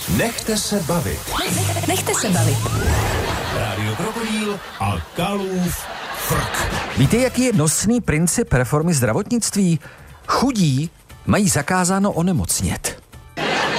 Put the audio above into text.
Nechte se bavit. Nechte se bavit. Rádio Krokodýl a Kalův frk. Víte, jaký je nosný princip reformy zdravotnictví? Chudí mají zakázáno onemocnět.